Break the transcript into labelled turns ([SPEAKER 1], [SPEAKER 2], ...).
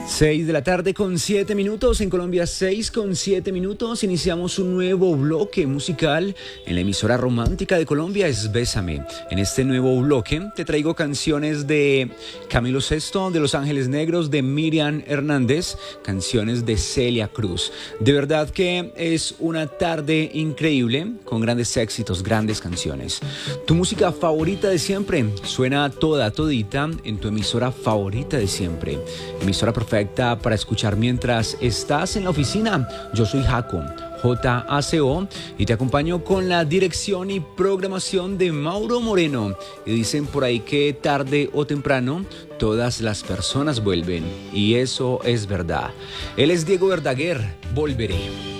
[SPEAKER 1] 6 de la tarde con 7 minutos, en Colombia 6 con 7 minutos, iniciamos un nuevo bloque musical en la emisora romántica de Colombia, es Bésame. En este nuevo bloque te traigo canciones de Camilo Sesto, de Los Ángeles Negros, de Miriam Hernández, canciones de Celia Cruz. De verdad que es una tarde increíble, con grandes éxitos, grandes canciones. Tu música favorita de siempre suena todita en tu emisora favorita de siempre. Emisora perfecta para escuchar mientras estás en la oficina. Yo soy Jaco, Jaco, y te acompaño con la dirección y programación de Mauro Moreno. Y dicen por ahí que tarde o temprano todas las personas vuelven, y eso es verdad. Él es Diego Verdaguer, Volveré.